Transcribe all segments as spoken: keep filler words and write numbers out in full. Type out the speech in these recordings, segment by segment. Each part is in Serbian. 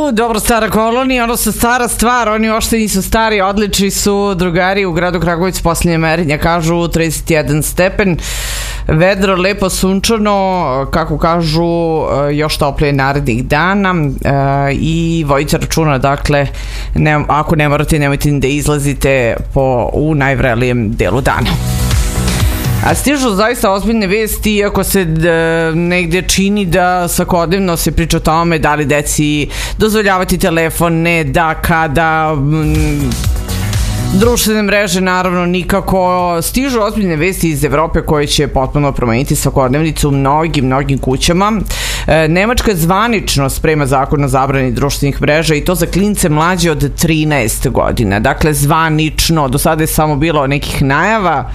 U, dobro, stara kolonija, ono su stara stvar, oni ošte nisu stari, odlični su drugari u gradu Kragujevcu. Posljednje merenja kažu trideset jedan stepen, vedro, lepo sunčano, kako kažu još toplije narednih dana i vodite računa, dakle ne, ako ne morate, nemojte da izlazite po, u najvrelijem delu dana. A stižu zaista ozbiljne vesti, iako se d, negde čini da svakodnevno se priča o tome da li deci dozvoljavati telefon, ne, da, kada, m, društvene mreže naravno nikako. Stižu ozbiljne vesti iz Evrope koje će potpuno promeniti svakodnevnicu u mnogim, mnogim kućama. E, Nemačka zvanično sprema zakon o zabrani društvenih mreža i to za klince mlađe od trinaest godina. Dakle, zvanično, do sada je samo bilo nekih najava.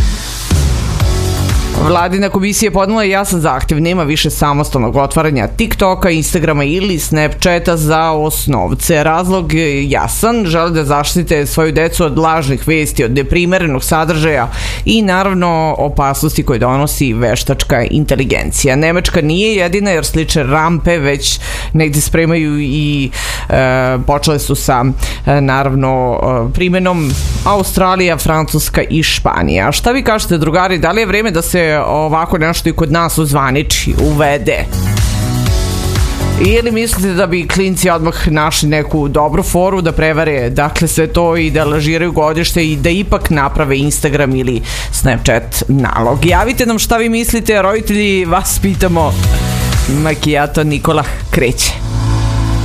Vladina komisija je podnela jasan zahtev, nema više samostalnog otvaranja TikToka, Instagrama ili Snapchata za osnovce. Razlog je jasan, žele da zaštite svoju decu od lažnih vesti, od neprimerenog sadržaja i naravno opasnosti koje donosi veštačka inteligencija. Nemačka nije jedina jer slične rampe već negde spremaju i e, počele su sa e, naravno e, primenom Australija, Francuska i Španija. Šta vi kažete, drugari, da li je vreme da se ovako nešto i kod nas uzvaniči, uvede? Ili mislite da bi klinci odmah našli neku dobru foru da prevare, dakle, sve to i da lažiraju godište i da ipak naprave Instagram ili Snapchat nalog? Javite nam šta vi mislite, roditelji, vas pitamo. Makijato Nikola kreće.